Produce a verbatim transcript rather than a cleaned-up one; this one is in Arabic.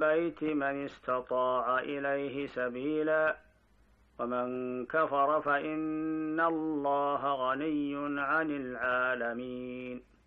البيت من استطاع إليه سبيلا ومن كفر فإن الله غني عن العالمين.